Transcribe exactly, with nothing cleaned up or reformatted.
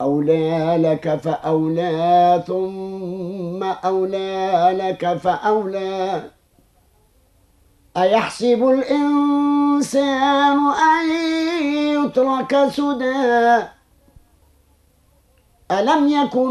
أولى لك فأولى ثم أولى لك فأولى. أيحسب الإنسان أن يترك سدى ألم يكن